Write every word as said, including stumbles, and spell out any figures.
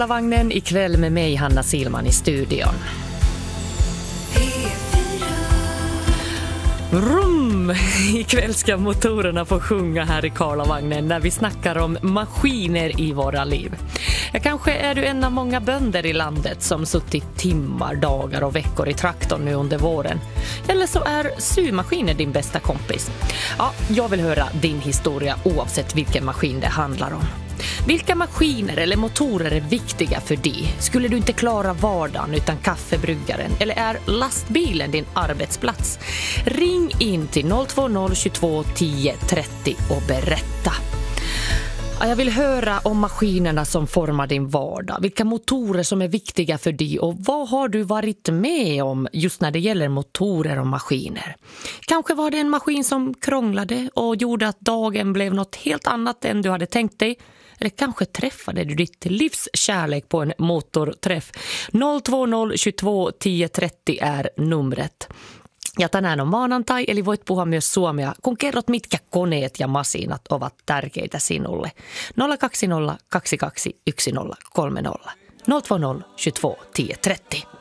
Vagnen ikväll med mig, Hanna Silman, i studion. Rum! Ikväll ska motorerna få sjunga här i Karlavagnen när vi snackar om maskiner i våra liv. Ja, kanske är du en av många bönder i landet som suttit timmar, dagar och veckor i traktorn nu under våren. Eller så är symaskiner din bästa kompis. Ja, jag vill höra din historia oavsett vilken maskin det handlar om. Vilka maskiner eller motorer är viktiga för dig? Skulle du inte klara vardagen utan kaffebryggaren? Eller är lastbilen din arbetsplats? Ring in till noll två noll tjugotvå tio trettio och berätta. Jag vill höra om maskinerna som formar din vardag. Vilka motorer som är viktiga för dig och vad har du varit med om just när det gäller motorer och maskiner? Kanske var det en maskin som krånglade och gjorde att dagen blev något helt annat än du hade tänkt dig. Eller kanske träffade du ditt livs kärlek på en motorträff. noll två noll tjugotvå tio trettio är numret. Ja tänään on maanantai, eli voit puhua myös suomea, kun kerrot mitkä koneet ja masinat ovat tärkeitä sinulle. nolla kaksi nolla kaksi kaksi yksi nolla kolme nolla. nolla två noll tjugotvå tio trettio.